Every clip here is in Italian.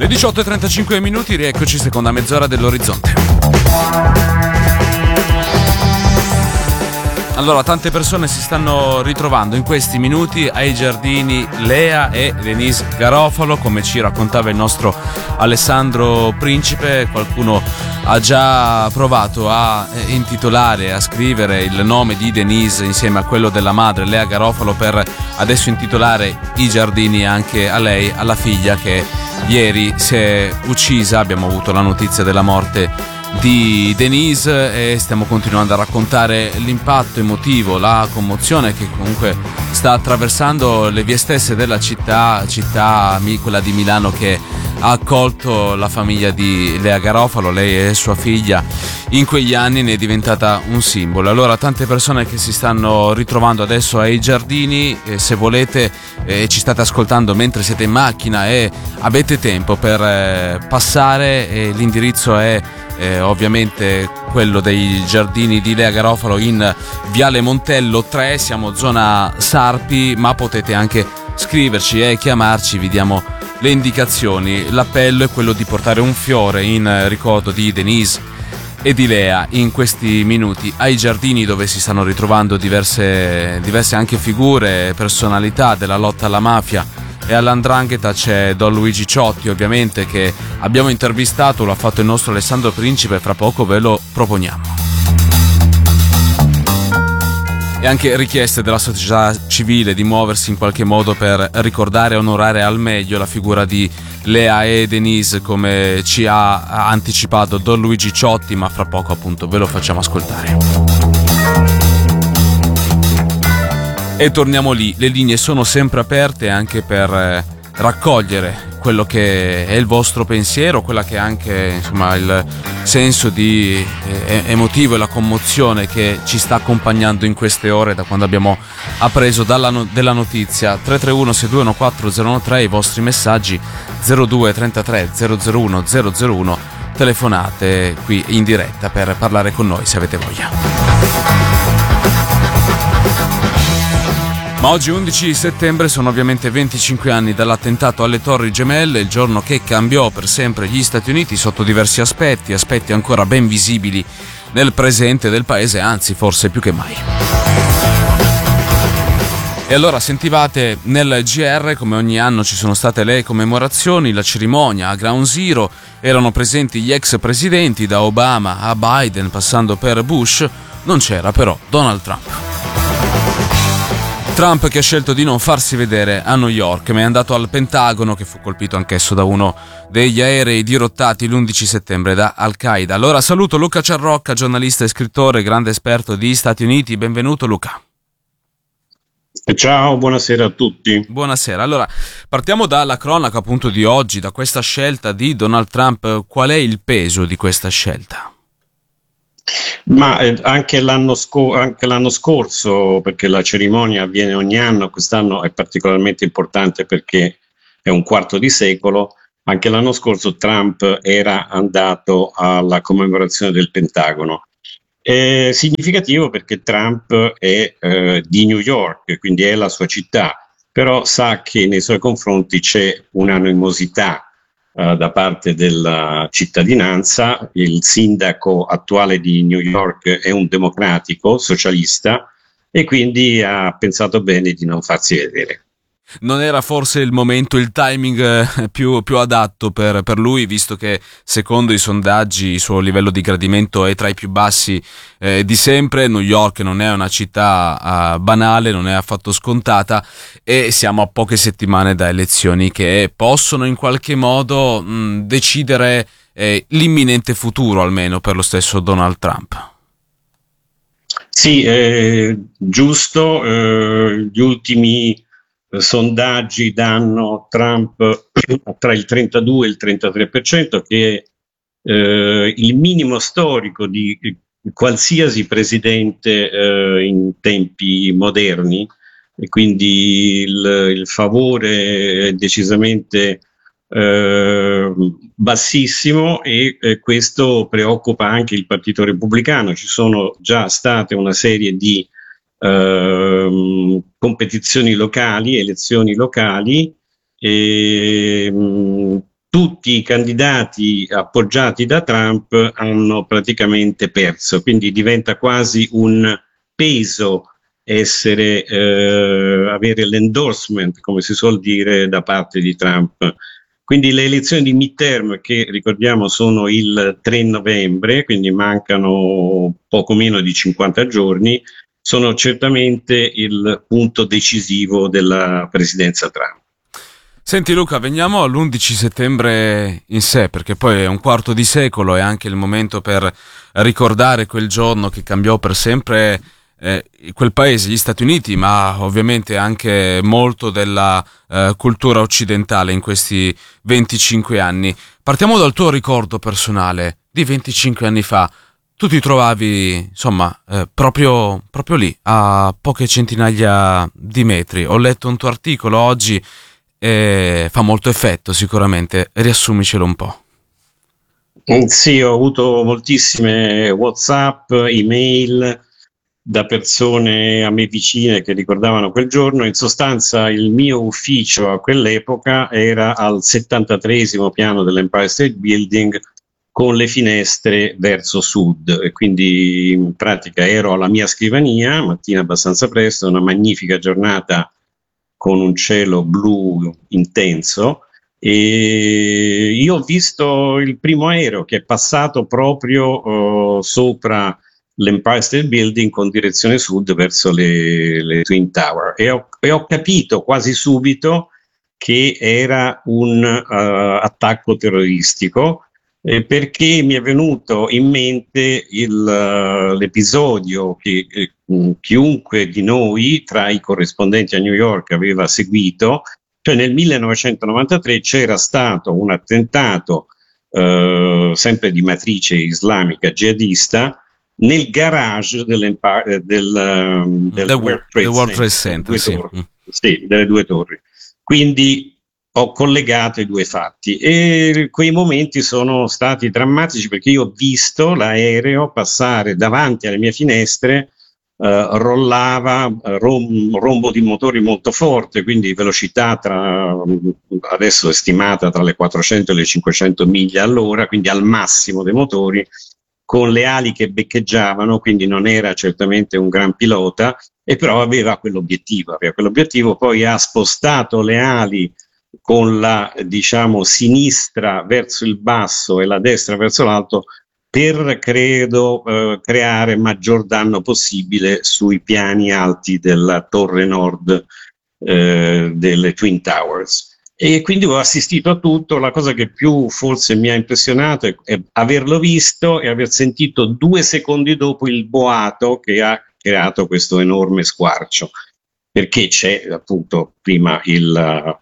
Le 18:35, rieccoci, seconda mezz'ora dell'Orizzonte. Allora, tante persone si stanno ritrovando in questi minuti ai giardini Lea e Denise Garofalo, come ci raccontava il nostro Alessandro Principe. Qualcuno ha già provato a intitolare, a scrivere il nome di Denise insieme a quello della madre Lea Garofalo per adesso intitolare i giardini anche a lei, alla figlia che ieri si è uccisa. Abbiamo avuto la notizia della morte di Denise e stiamo continuando a raccontare l'impatto emotivo, la commozione che comunque sta attraversando le vie stesse della città, quella di Milano, che ha accolto la famiglia di Lea Garofalo. Lei e sua figlia in quegli anni ne è diventata un simbolo. Allora, tante persone che si stanno ritrovando adesso ai giardini. Se volete ci state ascoltando mentre siete in macchina e avete tempo per passare, l'indirizzo è ovviamente quello dei giardini di Lea Garofalo in Viale Montello 3, siamo zona Sarpi, ma potete anche scriverci e chiamarci, vi diamo le indicazioni. L'appello è quello di portare un fiore in ricordo di Denise e di Lea in questi minuti ai giardini, dove si stanno ritrovando diverse anche figure, personalità della lotta alla mafia e all''ndrangheta. C'è Don Luigi Ciotti, ovviamente, che abbiamo intervistato, lo ha fatto il nostro Alessandro Principe, fra poco ve lo proponiamo. E anche richieste della società civile di muoversi in qualche modo per ricordare e onorare al meglio la figura di Lea e Denise, come ci ha anticipato Don Luigi Ciotti, ma fra poco appunto ve lo facciamo ascoltare. E torniamo lì, le linee sono sempre aperte anche per raccogliere quello che è il vostro pensiero, quella che è anche, insomma, il senso di emotivo e la commozione che ci sta accompagnando in queste ore da quando abbiamo appreso della notizia. 331 6214 013, i vostri messaggi 02 33 001 001, telefonate qui in diretta per parlare con noi se avete voglia. Ma oggi 11 settembre sono ovviamente 25 anni dall'attentato alle Torri Gemelle, il giorno che cambiò per sempre gli Stati Uniti sotto diversi aspetti ancora ben visibili nel presente del paese, anzi forse più che mai. E allora sentivate nel GR, come ogni anno ci sono state le commemorazioni, la cerimonia a Ground Zero, erano presenti gli ex presidenti da Obama a Biden passando per Bush, non c'era però Donald Trump. Trump che ha scelto di non farsi vedere a New York, ma è andato al Pentagono, che fu colpito anch'esso da uno degli aerei dirottati l'11 settembre da Al-Qaeda. Allora saluto Luca Ciarrocca, giornalista e scrittore, grande esperto di Stati Uniti. Benvenuto Luca. Ciao, buonasera a tutti. Buonasera. Allora, partiamo dalla cronaca appunto di oggi, da questa scelta di Donald Trump. Qual è il peso di questa scelta? Ma anche l'anno scorso, perché la cerimonia avviene ogni anno, quest'anno è particolarmente importante perché è un quarto di secolo, anche l'anno scorso Trump era andato alla commemorazione del Pentagono. È significativo perché Trump è di New York, quindi è la sua città, però sa che nei suoi confronti c'è un'animosità da parte della cittadinanza. Il sindaco attuale di New York è un democratico socialista e quindi ha pensato bene di non farsi vedere. Non era forse il momento, il timing più adatto per lui, visto che secondo i sondaggi il suo livello di gradimento è tra i più bassi di sempre. New York non è una città banale, non è affatto scontata, e siamo a poche settimane da elezioni che possono in qualche modo decidere l'imminente futuro, almeno per lo stesso Donald Trump. Sì, giusto, gli ultimi sondaggi danno Trump tra il 32 e il 33%, che è il minimo storico di qualsiasi presidente in tempi moderni, e quindi il favore è decisamente bassissimo, e questo preoccupa anche il Partito Repubblicano. Ci sono già state una serie di competizioni locali, elezioni locali, e tutti i candidati appoggiati da Trump hanno praticamente perso, quindi diventa quasi un peso avere l'endorsement, come si suol dire, da parte di Trump. Quindi le elezioni di midterm, che ricordiamo sono il 3 novembre, quindi mancano poco meno di 50 giorni, sono certamente il punto decisivo della presidenza Trump. Senti Luca, veniamo all'11 settembre in sé, perché poi è un quarto di secolo, è anche il momento per ricordare quel giorno che cambiò per sempre quel paese, gli Stati Uniti, ma ovviamente anche molto della cultura occidentale in questi 25 anni. Partiamo dal tuo ricordo personale di 25 anni fa. Tu ti trovavi, insomma, proprio lì, a poche centinaia di metri. Ho letto un tuo articolo oggi e fa molto effetto sicuramente. Riassumicelo un po'. Sì, ho avuto moltissime WhatsApp, email da persone a me vicine che ricordavano quel giorno. In sostanza il mio ufficio a quell'epoca era al 73esimo piano dell'Empire State Building con le finestre verso sud, e quindi in pratica ero alla mia scrivania, mattina abbastanza presto, una magnifica giornata con un cielo blu intenso, e io ho visto il primo aereo che è passato proprio sopra l'Empire State Building con direzione sud verso le Twin Tower, e ho capito quasi subito che era un attacco terroristico, perché mi è venuto in mente l'episodio che chiunque di noi tra i corrispondenti a New York aveva seguito. Cioè nel 1993 c'era stato un attentato sempre di matrice islamica jihadista nel garage del World Trade Center, sì, delle due torri. Quindi ho collegato i due fatti, e quei momenti sono stati drammatici, perché io ho visto l'aereo passare davanti alle mie finestre, rollava, rombo di motori molto forte, quindi velocità adesso è stimata tra le 400 e le 500 miglia all'ora, quindi al massimo dei motori, con le ali che beccheggiavano, quindi non era certamente un gran pilota, e però aveva quell'obiettivo, poi ha spostato le ali con la, diciamo, sinistra verso il basso e la destra verso l'alto, per, credo, creare maggior danno possibile sui piani alti della torre nord delle Twin Towers. E quindi ho assistito a tutto. La cosa che più forse mi ha impressionato è averlo visto e aver sentito 2 secondi dopo il boato che ha creato questo enorme squarcio, perché c'è appunto prima il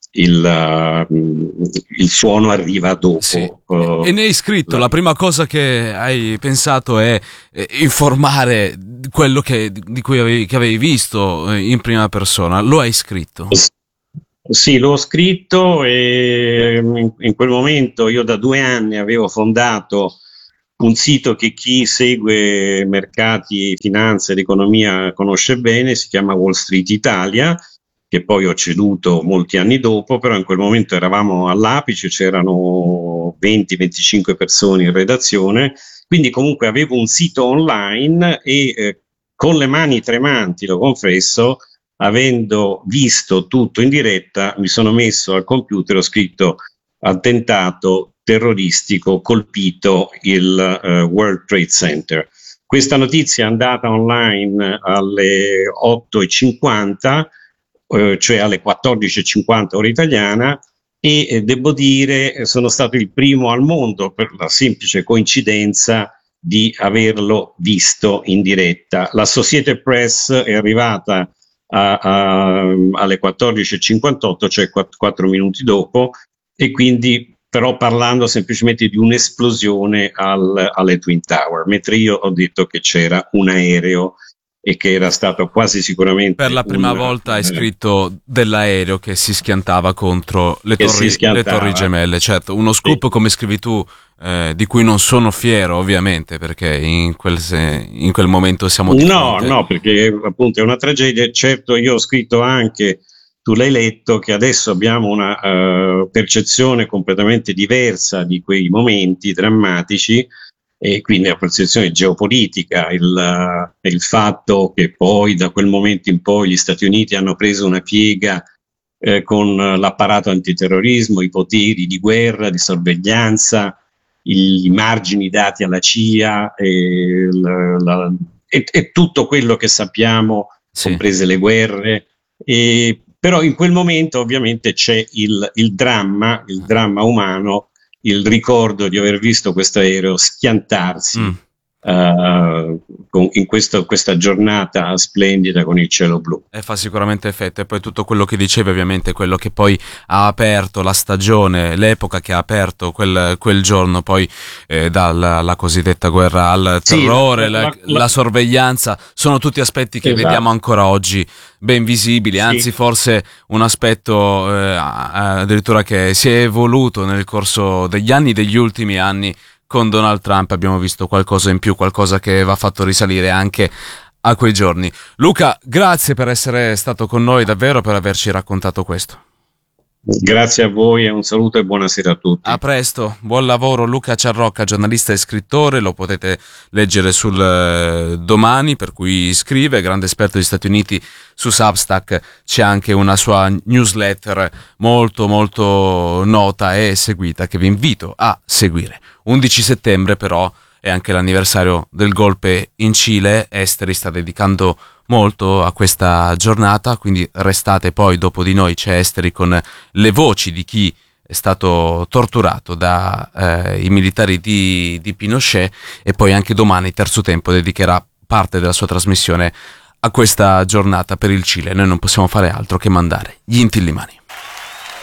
suono arriva dopo. Sì. E ne hai scritto, la prima cosa che hai pensato è informare quello che avevi visto in prima persona. Lo hai scritto? Sì, l'ho scritto, e in quel momento io da 2 anni avevo fondato un sito che chi segue mercati, finanza ed economia conosce bene, si chiama Wall Street Italia, che poi ho ceduto molti anni dopo, però in quel momento eravamo all'apice, c'erano 20-25 persone in redazione, quindi comunque avevo un sito online, e con le mani tremanti, lo confesso, avendo visto tutto in diretta, mi sono messo al computer, ho scritto attentato terroristico, colpito il World Trade Center. Questa notizia è andata online alle 8:50, cioè alle 14:50 ora italiana, e devo dire sono stato il primo al mondo, per la semplice coincidenza di averlo visto in diretta. La Associated Press è arrivata alle 14:58, cioè 4 minuti dopo, e quindi però parlando semplicemente di un'esplosione alle Twin Tower, mentre io ho detto che c'era un aereo e che era stato quasi sicuramente... Per la prima volta hai scritto dell'aereo che si schiantava contro le torri gemelle. Certo, uno scoop, sì, come scrivi tu, di cui non sono fiero ovviamente, perché in quel momento siamo di fronte... No, perché appunto è una tragedia. Certo, io ho scritto anche tu l'hai letto, che adesso abbiamo una percezione completamente diversa di quei momenti drammatici, e quindi la percezione geopolitica, il fatto che poi da quel momento in poi gli Stati Uniti hanno preso una piega con l'apparato antiterrorismo, i poteri di guerra, di sorveglianza, i margini dati alla CIA e tutto quello che sappiamo, Sì. comprese le guerre. Però in quel momento ovviamente c'è il dramma umano, il ricordo di aver visto questo aereo schiantarsi in questa giornata splendida con il cielo blu. E fa sicuramente effetto. E poi tutto quello che dicevi, ovviamente, quello che poi ha aperto la stagione, l'epoca che ha aperto quel giorno, poi dalla cosiddetta guerra al terrore, la sorveglianza, sono tutti aspetti che vediamo ancora oggi ben visibili, anzi forse un aspetto addirittura che si è evoluto nel corso degli ultimi anni. Con Donald Trump abbiamo visto qualcosa in più, qualcosa che va fatto risalire anche a quei giorni. Luca, grazie per essere stato con noi, davvero, per averci raccontato questo. Grazie a voi e un saluto e buonasera a tutti. A presto, buon lavoro. Luca Ciarrocca, giornalista e scrittore, lo potete leggere sul Domani, per cui scrive, grande esperto degli Stati Uniti. Su Substack c'è anche una sua newsletter molto molto nota e seguita, che vi invito a seguire. 11 settembre però è anche l'anniversario del golpe in Cile. Esteri sta dedicando molto a questa giornata, quindi restate. Poi dopo di noi c'è Esteri con le voci di chi è stato torturato dai militari di Pinochet, e poi anche domani Terzo Tempo dedicherà parte della sua trasmissione a questa giornata per il Cile. Noi non possiamo fare altro che mandare gli intillimani.